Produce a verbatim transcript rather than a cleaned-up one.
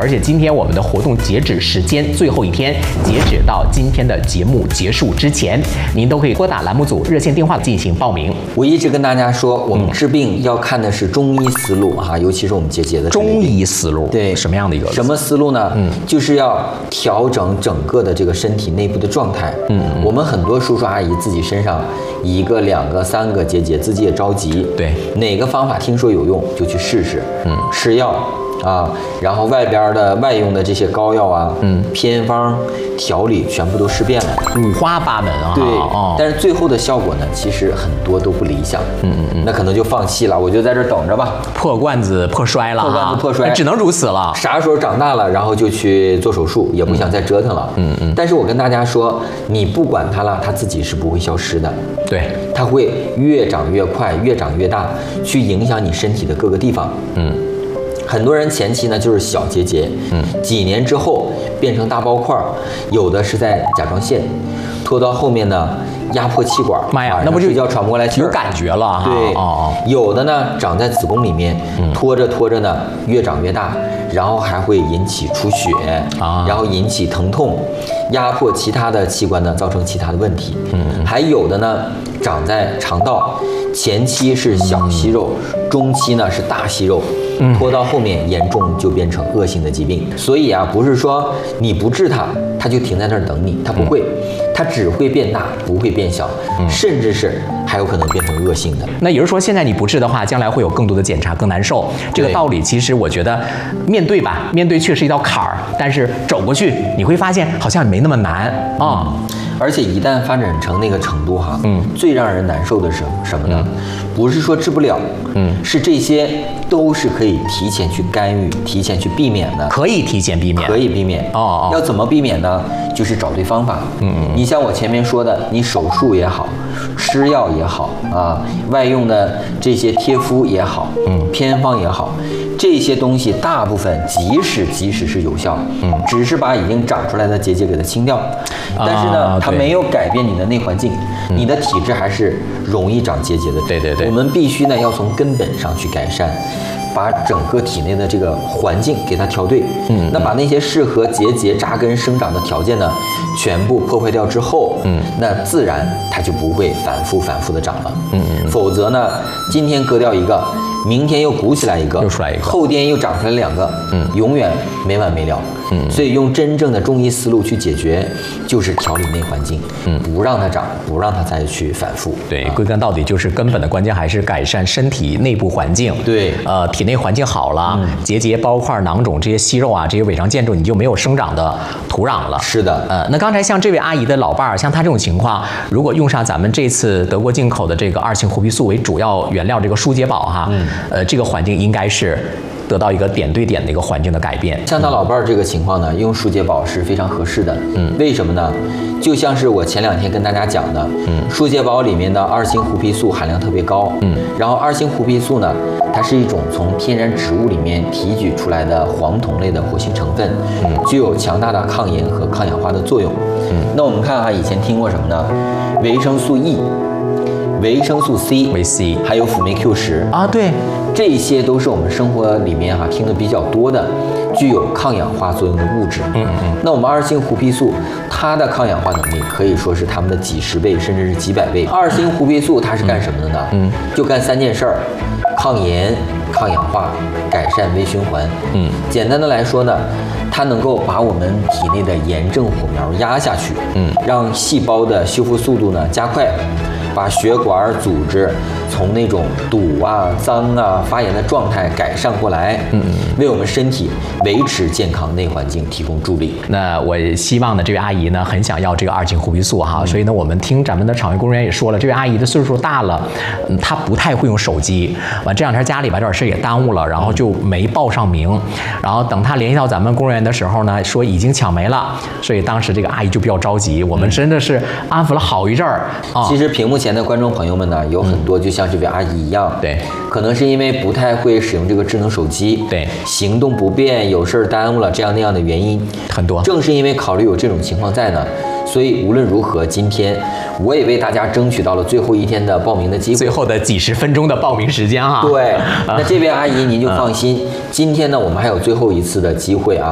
而且今天我们的活动截止时间最后一天，截止到今天的节目结束之前，您都可以拨打栏目组热线电话进行报名。 我一直跟大家说，我们治病要看的是中医思路哈，尤其是我们结节的中医思路， 对， 什么样的一个什么思路呢？嗯，就是要调整整个的这个身体内部的状态。嗯，我们很多叔叔阿姨自己身上一个、两个、三个结节，自己也着急。 对， 哪个方法听说有用就去试试。嗯，吃药啊，然后外边的外用的这些膏药啊，嗯，偏方调理全部都试遍了， 五花八门啊。 对， 哦， 但是最后的效果呢，其实很多都不理想。嗯嗯嗯，那可能就放弃了，我就在这等着吧。 破罐子破摔了， 破罐子破摔， 只能如此了。 啥时候长大了，然后就去做手术，也不想再折腾了。嗯嗯。但是我跟大家说，你不管它了，它自己是不会消失的。 对， 它会越长越快，越长越大，去影响你身体的各个地方。嗯。很多人前期呢就是小结节，嗯，几年之后变成大包块，有的是在甲状腺，拖到后面呢压迫气管， 妈呀，那不就要喘不过来气儿， 有感觉了哈。 对， 哦， 有的呢长在子宫里面，拖着拖着呢越长越大，然后还会引起出血啊，然后引起疼痛，压迫其他的器官呢，造成其他的问题。嗯，还有的呢长在肠道，前期是小息肉，中期呢是大息肉。拖到后面严重就变成恶性的疾病，所以啊，不是说你不治它，它就停在那儿等你，它不会，它只会变大，不会变小，甚至是还有可能变成恶性的。 那也就是说，现在你不治的话，将来会有更多的检查，更难受。这个道理其实我觉得，面对吧，面对确实一道坎儿，但是走过去，你会发现好像也没那么难啊。 嗯，而且一旦发展成那个程度哈，嗯，最让人难受的是什么呢？嗯，不是说治不了，嗯，是这些都是可以提前去干预、提前去避免的。 可以提前避免， 可以避免。哦哦，要怎么避免呢？就是找对方法。嗯嗯，你像我前面说的，你手术也好，吃药也好啊，外用的这些贴敷也好，嗯，偏方也好。这些东西大部分即使即使是有效，嗯，只是把已经长出来的结节给它清掉，但是呢，啊、它没有改变你的内环境，嗯、你的体质还是容易长结节的。 对对对， 我们必须呢要从根本上去改善，把整个体内的这个环境给它调对。嗯，那把那些适合结节扎根生长的条件呢，全部破坏掉之后，嗯，那自然它就不会反复反复的长了。嗯嗯，否则呢，今天割掉一个。明天又鼓起来一个， 又出来一个， 后天又长出来两个，嗯，永远没完没了。嗯，所以用真正的中医思路去解决，就是调理内环境，嗯，不让它长，不让它再去反复。 对，归根到底就是根本的关键还是改善身体内部环境。 对， 呃，体内环境好了，嗯、结节、包块、囊肿这些息肉啊，这些违章建筑，你就没有生长的土壤了。 是的， 呃，那刚才像这位阿姨的老伴儿，像她这种情况，如果用上咱们这次德国进口的这个二氢胡皮素为主要原料这个舒洁宝哈，嗯、呃，这个环境应该是得到一个点对点的一个环境的改变。 像他老伴儿这个情况呢，用舒洁宝是非常合适的。嗯，为什么呢？就像是我前两天跟大家讲的，嗯，舒洁宝里面的二氢胡皮素含量特别高。嗯，然后二氢胡皮素呢，它是一种从天然植物里面提取出来的黄酮类的活性成分，嗯，具有强大的抗炎和抗氧化的作用。嗯，那我们看啊，以前听过什么呢？维生素 E。维生素 C、 维 C， 还有辅酶 Q 十啊，对， 这些都是我们生活里面哈、啊、听的比较多的，具有抗氧化作用的物质。嗯嗯。那我们二氢胡皮素，它的抗氧化能力可以说是它们的几十倍，甚至是几百倍。二氢胡皮素它是干什么的呢？嗯，就干三件事儿：抗炎、抗氧化、改善微循环。嗯，简单的来说呢，它能够把我们体内的炎症火苗压下去，嗯，让细胞的修复速度呢加快。把血管组织从那种堵啊、脏啊、发炎的状态改善过来，嗯嗯，为我们身体维持健康内环境提供助力。 那我希望呢，这位阿姨呢很想要这个二氢胡皮素哈，嗯、所以呢，我们听咱们的场外工作人员也说了，这位阿姨的岁数大了，嗯，她不太会用手机，完这两天家里把这点事也耽误了，然后就没报上名，然后等她联系到咱们工作人员的时候呢，说已经抢没了，所以当时这个阿姨就比较着急，我们真的是安抚了好一阵儿啊。 其实屏幕前的观众朋友们呢，有很多就像这位阿姨一样， 嗯、对， 可能是因为不太会使用这个智能手机， 对， 行动不便，有事儿耽误了，这样那样的原因很多。 正是因为考虑有这种情况在呢，所以无论如何，今天我也为大家争取到了最后一天的报名的机会， 最后的几十分钟的报名时间哈。 对，那这位阿姨您就放心，嗯、今天呢我们还有最后一次的机会啊。